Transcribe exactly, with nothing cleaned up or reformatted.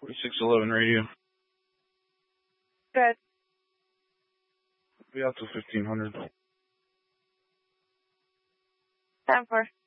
forty-six eleven radio. Good. Be out till fifteen hundred. Time for.